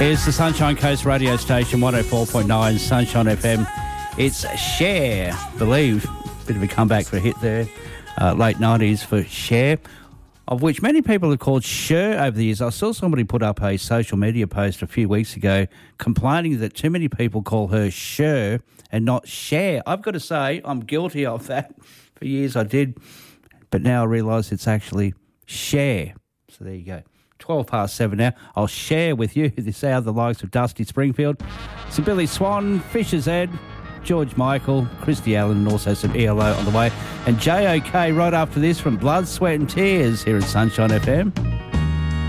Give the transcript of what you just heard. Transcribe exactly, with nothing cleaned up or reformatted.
It's the Sunshine Coast radio station, one oh four point nine Sunshine F M. It's Cher, Believe. Bit of a comeback for a hit there. Uh, late nineties for Cher, of which many people have called Cher over the years. I saw somebody put up a social media post a few weeks ago complaining that too many people call her Cher and not Cher. I've got to say, I'm guilty of that. For years I did, but now I realise it's actually Cher. So there you go. twelve past seven now. I'll share with you this hour the likes of Dusty Springfield, some Billy Swan, Fisher's Ed, George Michael, Christy Allen, and also some E L O on the way. And J O K right after this from Blood, Sweat and Tears here at Sunshine F M.